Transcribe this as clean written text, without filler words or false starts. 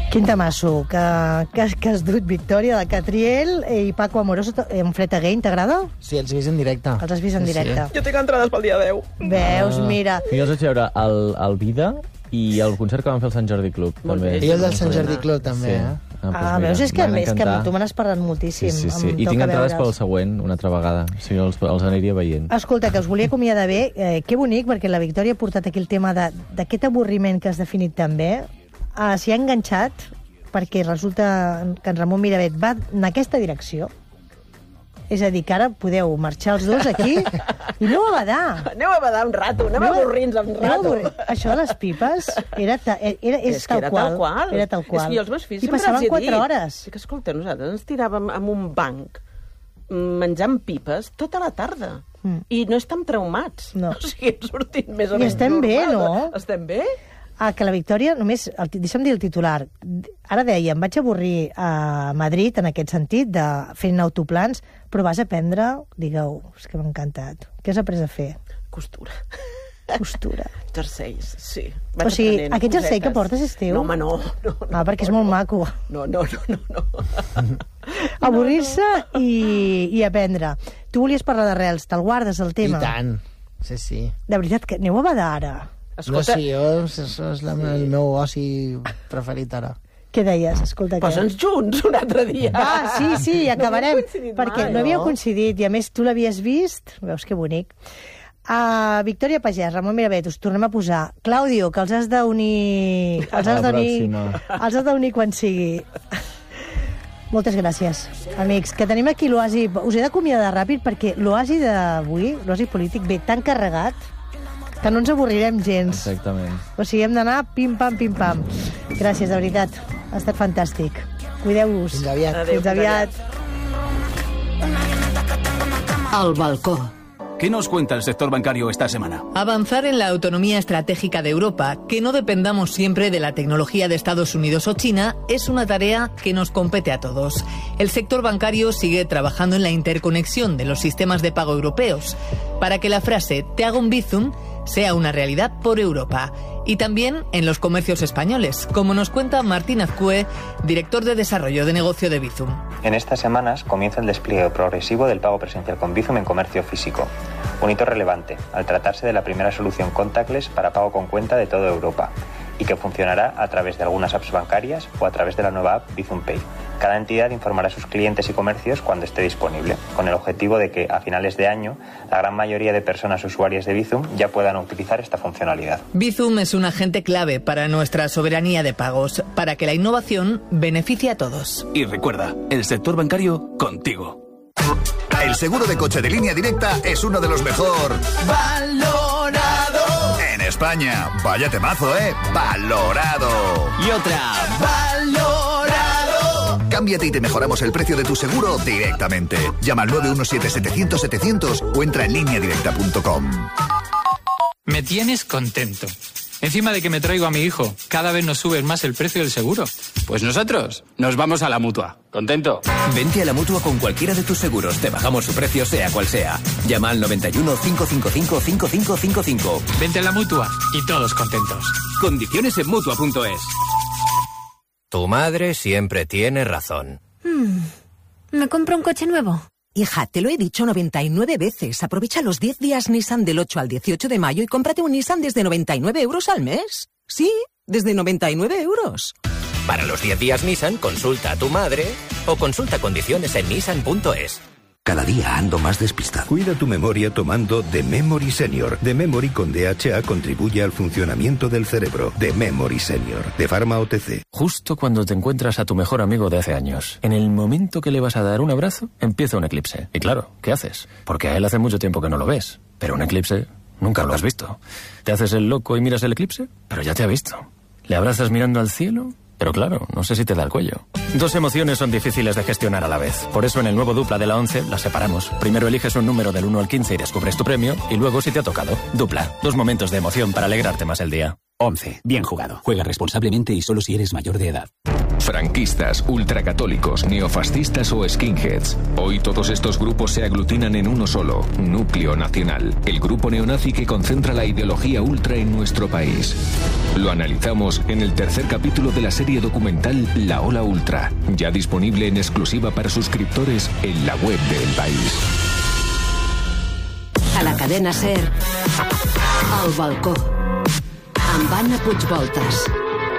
Quin tamasso que has dut, Victòria, de Catriel i Paco Amoroso en Fred Again, t'agrada? Sí, els he vist en directe. Els has vist en directe. Jo tinc entrades pel dia 10. Veus, mira. Jo els vaig veure al Vida i el concert que van fer al Sant Jordi Club. També. I el del Sant Jordi Club, també, Veus, és que tu me n'has parlat moltíssim. Sí. I tinc entrades pel següent, una altra vegada. O sigui, els aniria veient. Escolta, que us volia acomiadar bé. Que bonic, perquè la Victòria ha portat aquí el tema d'aquest avorriment que has definit tan bé. S'hi ha enganxat, perquè resulta que en Ramon Miravet va en aquesta direcció. És a dir, que ara podeu marxar els dos aquí i aneu a badar. Aneu a badar un rato, anem a avorrir-nos un rato. Això de les pipes és tal qual. Era tal qual. És que jo els meus fills I passaven 4 hores. Sí que, escolta, nosaltres ens tiràvem en un banc menjant pipes tota la tarda. I no estem traumats. No. O sigui, hem sortit més o menys I estem bé, no? Estem bé? Que la Victòria, només, deixa'm dir el titular, ara deia, em vaig avorrir a Madrid en aquest sentit, de fent autoplans, però vas aprendre, digueu, és que m'ha encantat. Què has après a fer? Costura. Jerseis, sí. O sigui, aquest jersei que portes és teu? No, home, no. Perquè és molt maco. No. Avorrir-se i aprendre. Tu volies parlar d'arrels, te'l guardes, el tema? I tant, sí. De veritat, que aneu a badar ara. Escolta... No, sí, això és el meu oci preferit ara. Què deies? Escolta, posa'ns junts un altre dia. Sí, acabarem. No perquè no havíeu coincidit i a més tu l'havies vist. Veus que bonic. Victòria Pagès, Ramon Miravet, us tornem a posar. Claudio, que els has d'unir... Els has d'unir quan sigui. Moltes gràcies, amics. Que tenim aquí l'oasi... Us he d'acomiadar ràpid perquè l'oasi d'avui, l'oasi polític, ve tan carregat que no ens avorrirem gens. Exactament. O sigui, hem d'anar pim-pam, pim-pam. Gràcies, de veritat. Ha estat fantàstic. Cuideu-vos. Fins aviat. Fins aviat. Al balcó. ¿Qué nos cuenta el sector bancario esta semana? Avanzar en la autonomía estratégica de Europa, que no dependamos siempre de la tecnología de Estados Unidos o China, es una tarea que nos compete a todos. El sector bancario sigue trabajando en la interconexión de los sistemas de pago europeos, para que la frase «te hago un Bizum» sea una realidad por Europa. Y también en los comercios españoles, como nos cuenta Martín Azcue, director de Desarrollo de Negocio de Bizum. En estas semanas comienza el despliegue progresivo del pago presencial con Bizum en comercio físico. Un hito relevante, al tratarse de la primera solución contactless para pago con cuenta de toda Europa, y que funcionará a través de algunas apps bancarias o a través de la nueva app Bizum Pay. Cada entidad informará a sus clientes y comercios cuando esté disponible, con el objetivo de que a finales de año la gran mayoría de personas usuarias de Bizum ya puedan utilizar esta funcionalidad. Bizum es un agente clave para nuestra soberanía de pagos, para que la innovación beneficie a todos. Y recuerda, el sector bancario contigo. El seguro de coche de Línea Directa es uno de los mejor valorado en España. Vaya temazo, valorado. Y otra, valorado. Cámbiate y te mejoramos el precio de tu seguro directamente. Llama al 917-700-700 o entra en lineadirecta.com. Me tienes contento. Encima de que me traigo a mi hijo, cada vez nos sube más el precio del seguro. Pues nosotros nos vamos a la Mutua. ¿Contento? Vente a la Mutua con cualquiera de tus seguros. Te bajamos su precio sea cual sea. Llama al 91 555 5555. Vente a la Mutua y todos contentos. Condiciones en Mutua.es. Tu madre siempre tiene razón. ¿Me compro un coche nuevo? Hija, te lo he dicho 99 veces. Aprovecha los 10 días Nissan del 8 al 18 de mayo y cómprate un Nissan desde 99 euros al mes. Sí, desde 99 euros. Para los 10 días Nissan, consulta a tu madre o consulta condiciones en nissan.es. Cada día ando más despistado. Cuida tu memoria tomando The Memory Senior. The Memory con DHA contribuye al funcionamiento del cerebro. The Memory Senior, de Pharma OTC. Justo cuando te encuentras a tu mejor amigo de hace años, en el momento que le vas a dar un abrazo, empieza un eclipse. Y claro, ¿qué haces? Porque a él hace mucho tiempo que no lo ves. Pero un eclipse nunca lo has visto. ¿Te haces el loco y miras el eclipse? Pero ya te ha visto. ¿Le abrazas mirando al cielo? Pero claro, no sé si te da el cuello. Dos emociones son difíciles de gestionar a la vez. Por eso en el nuevo Dupla de la 11 las separamos. Primero eliges un número del 1 al 15 y descubres tu premio. Y luego si te ha tocado. Dupla. 2 momentos de emoción para alegrarte más el día. 11. Bien jugado. Juega responsablemente y solo si eres mayor de edad. Franquistas, ultracatólicos, neofascistas o skinheads. Hoy todos estos grupos se aglutinan en uno solo, Núcleo Nacional, el grupo neonazi que concentra la ideología ultra en nuestro país. Lo analizamos en el tercer capítulo de la serie documental La Ola Ultra, ya disponible en exclusiva para suscriptores en la web de El País. A la cadena SER, El Balcó, amb Anna Puigvoltas.